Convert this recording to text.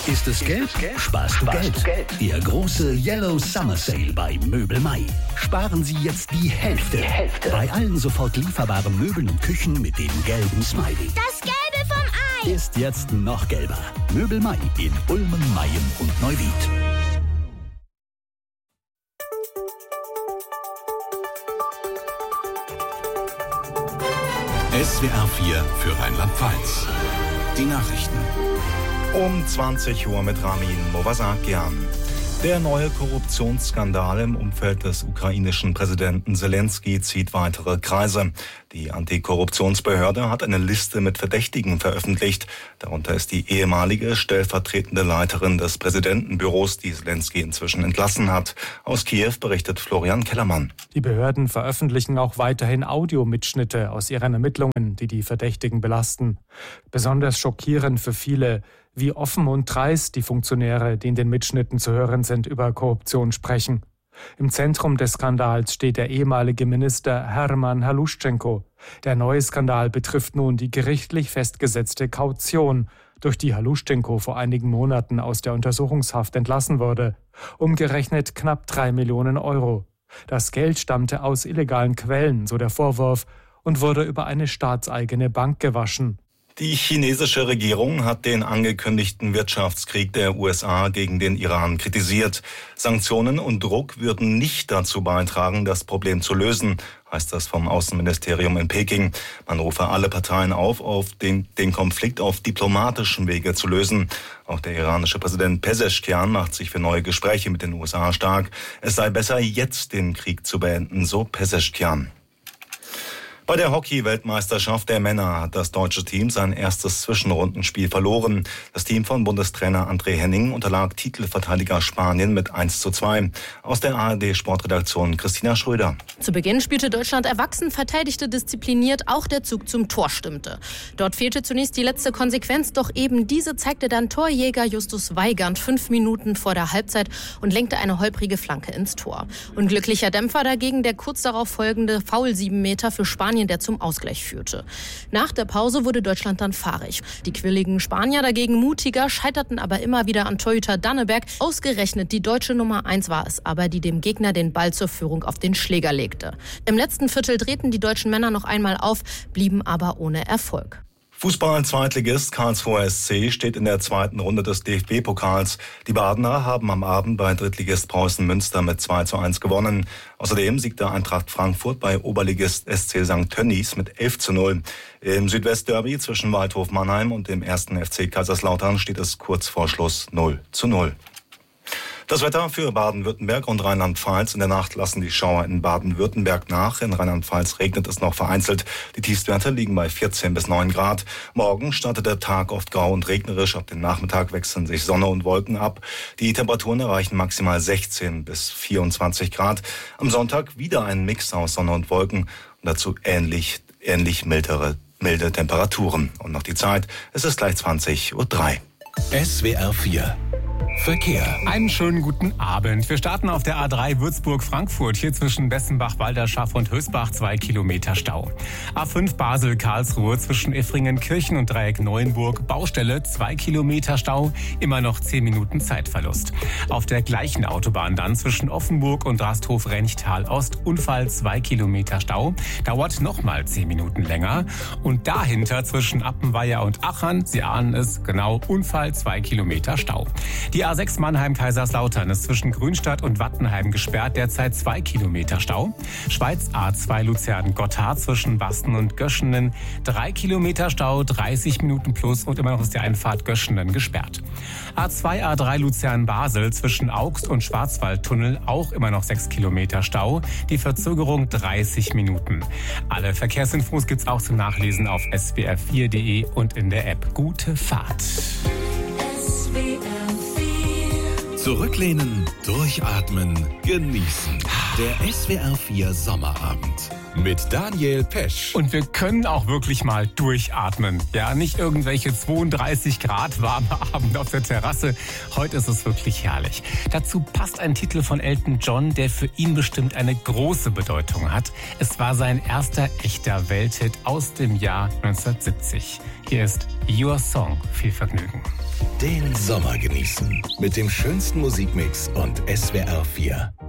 Ist es gelb? Sparst du Geld. Der große Yellow Summer Sale bei Möbel Mai. Sparen Sie jetzt die Hälfte. Bei allen sofort lieferbaren Möbeln und Küchen mit dem gelben Smiley. Das Gelbe vom Ei! Ist jetzt noch gelber. Möbel Mai in Ulmen, Mayen und Neuwied. SWR 4 für Rheinland-Pfalz. Die Nachrichten. Um 20 Uhr mit Ramin Movasakian. Der neue Korruptionsskandal im Umfeld des ukrainischen Präsidenten Selenskyj zieht weitere Kreise. Die Antikorruptionsbehörde hat eine Liste mit Verdächtigen veröffentlicht. Darunter ist die ehemalige stellvertretende Leiterin des Präsidentenbüros, die Selenskyj inzwischen entlassen hat. Aus Kiew berichtet Florian Kellermann. Die Behörden veröffentlichen auch weiterhin Audiomitschnitte aus ihren Ermittlungen, die die Verdächtigen belasten. Besonders schockierend für viele, wie offen und dreist die Funktionäre, die in den Mitschnitten zu hören sind, über Korruption sprechen. Im Zentrum des Skandals steht der ehemalige Minister Hermann Haluschenko. Der neue Skandal betrifft nun die gerichtlich festgesetzte Kaution, durch die Haluschenko vor einigen Monaten aus der Untersuchungshaft entlassen wurde. Umgerechnet knapp 3 Millionen Euro. Das Geld stammte aus illegalen Quellen, so der Vorwurf, und wurde über eine staatseigene Bank gewaschen. Die chinesische Regierung hat den angekündigten Wirtschaftskrieg der USA gegen den Iran kritisiert. Sanktionen und Druck würden nicht dazu beitragen, das Problem zu lösen, heißt das vom Außenministerium in Peking. Man rufe alle Parteien auf, den Konflikt auf diplomatischem Wege zu lösen. Auch der iranische Präsident Pezeshkian macht sich für neue Gespräche mit den USA stark. Es sei besser, jetzt den Krieg zu beenden, so Pezeshkian. Bei der Hockey-Weltmeisterschaft der Männer hat das deutsche Team sein erstes Zwischenrundenspiel verloren. Das Team von Bundestrainer André Henning unterlag Titelverteidiger Spanien mit 1:2. Aus der ARD-Sportredaktion Christina Schröder. Zu Beginn spielte Deutschland erwachsen, verteidigte diszipliniert, auch der Zug zum Tor stimmte. Dort fehlte zunächst die letzte Konsequenz, doch eben diese zeigte dann Torjäger Justus Weigand 5 Minuten vor der Halbzeit und lenkte eine holprige Flanke ins Tor. Unglücklicher Dämpfer dagegen der kurz darauf folgende Foul-7-Meter für Spanien, der zum Ausgleich führte. Nach der Pause wurde Deutschland dann fahrig. Die quirligen Spanier dagegen mutiger, scheiterten aber immer wieder an Torhüter Danneberg. Ausgerechnet die deutsche Nummer 1 war es aber, die dem Gegner den Ball zur Führung auf den Schläger legte. Im letzten Viertel drehten die deutschen Männer noch einmal auf, blieben aber ohne Erfolg. Fußball-Zweitligist Karlsruher SC steht in der zweiten Runde des DFB-Pokals. Die Badener haben am Abend bei Drittligist Preußen Münster mit 2:1 gewonnen. Außerdem siegte Eintracht Frankfurt bei Oberligist SC St. Tönnies mit 11:0. Im Südwestderby zwischen Waldhof Mannheim und dem 1. FC Kaiserslautern steht es kurz vor Schluss 0:0. Das Wetter für Baden-Württemberg und Rheinland-Pfalz. In der Nacht lassen die Schauer in Baden-Württemberg nach. In Rheinland-Pfalz regnet es noch vereinzelt. Die Tiefstwerte liegen bei 14 bis 9 Grad. Morgen startet der Tag oft grau und regnerisch. Ab dem Nachmittag wechseln sich Sonne und Wolken ab. Die Temperaturen erreichen maximal 16 bis 24 Grad. Am Sonntag wieder ein Mix aus Sonne und Wolken und dazu ähnlich milde Temperaturen. Und noch die Zeit, es ist gleich 20:03 Uhr. SWR 4 Verkehr. Einen schönen guten Abend. Wir starten auf der A3 Würzburg-Frankfurt. Hier zwischen Bessenbach, Walderschaff und Hösbach 2 Kilometer Stau. A5 Basel-Karlsruhe zwischen Effringen-Kirchen und Dreieck Neuenburg. Baustelle 2 Kilometer Stau. Immer noch 10 Minuten Zeitverlust. Auf der gleichen Autobahn dann zwischen Offenburg und Rasthof-Renchtal-Ost. Unfall 2 Kilometer Stau. Dauert nochmal 10 Minuten länger. Und dahinter zwischen Appenweier und Achern, Sie ahnen es, genau, Unfall 2 Kilometer Stau. Die A6 Mannheim-Kaiserslautern ist zwischen Grünstadt und Wattenheim gesperrt, derzeit 2 Kilometer Stau. Schweiz A2 Luzern-Gotthard zwischen Basten und Göschenen 3 Kilometer Stau, 30 Minuten plus und immer noch ist die Einfahrt Göschenen gesperrt. A2 A3 Luzern-Basel zwischen Augst und Schwarzwaldtunnel auch immer noch 6 Kilometer Stau, die Verzögerung 30 Minuten. Alle Verkehrsinfos gibt's auch zum Nachlesen auf swr4.de und in der App. Gute Fahrt. Zurücklehnen, durchatmen, genießen. Der SWR 4 Sommerabend mit Daniel Pesch. Und wir können auch wirklich mal durchatmen. Ja, nicht irgendwelche 32 Grad warme Abend auf der Terrasse. Heute ist es wirklich herrlich. Dazu passt ein Titel von Elton John, der für ihn bestimmt eine große Bedeutung hat. Es war sein erster echter Welthit aus dem Jahr 1970. Hier ist Your Song. Viel Vergnügen. Den Sommer genießen mit dem schönsten Musikmix und SWR 4.